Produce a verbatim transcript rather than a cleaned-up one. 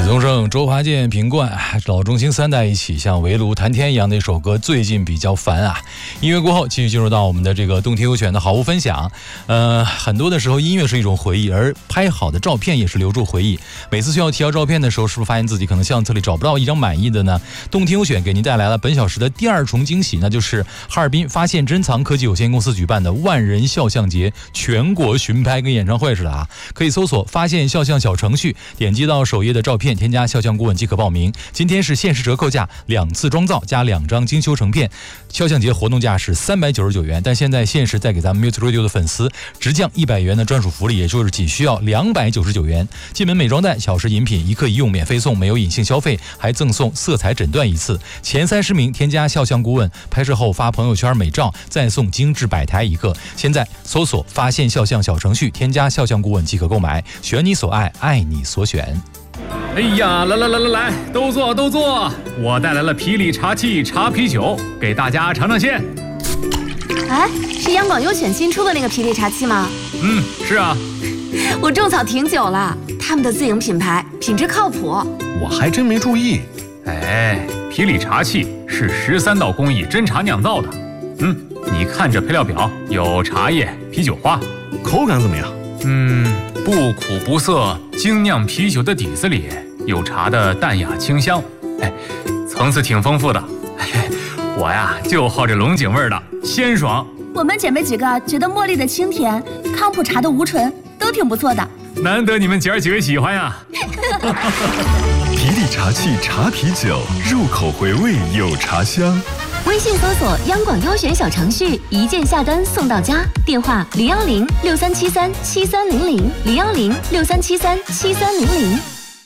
宗盛、周华健、品冠，老中青三代一起像围炉谈天一样的一首歌，最近比较烦啊。音乐过后，继续进入到我们的这个动听优选的好物分享。呃，很多的时候，音乐是一种回忆，而拍好的照片也是留住回忆。每次需要提交照片的时候，是不是发现自己可能相册里找不到一张满意的呢？动听优选给您带来了本小时的第二重惊喜，那就是哈尔滨发现珍藏科技有限公司举办的万人肖像节全国巡拍，跟演唱会似的啊！可以搜索发现肖像小程序，点击到首页的照片，添加肖像顾问即可报名。今天是限时折扣价，两次妆造加两张精修成片。肖像节活动价是三百九十九元，但现在限时再给咱们 Music Radio 的粉丝直降一百元的专属福利，也就是仅需要两百九十九元。进门美妆袋、小时饮品一克一用免费送，没有隐性消费，还赠送色彩诊断一次。前三十名添加肖像顾问，拍摄后发朋友圈美照，再送精致摆台一个。现在搜索发现肖像小程序，添加肖像顾问即可购买，选你所爱，爱你所选。 哎呀，来来来来来，都坐都坐！我带来了皮里茶气茶啤酒，给大家尝尝鲜。 哎，是央广优选新出的那个皮里茶气吗？ 嗯，是啊。 我种草挺久了，他们的自营品牌，品质靠谱。 我还真没注意。 哎，皮里茶气是十三道工艺真茶酿造的。嗯，你看这配料表，有茶叶、啤酒花， 口感怎么样？ 嗯，不苦不涩，精酿啤酒的底子里有茶的淡雅清香，哎，层次挺丰富的。哎，我呀就好这龙井味的鲜爽。 我们姐妹几个觉得茉莉的清甜，康普茶的无醇都挺不错的。 难得你们姐儿几位喜欢呀！ 皮里茶气茶啤酒，入口回味有茶香。 微信搜索央广优选小程序，一键下单送到家。电话零幺零六三七三七三零零零幺零六三七三七三零零。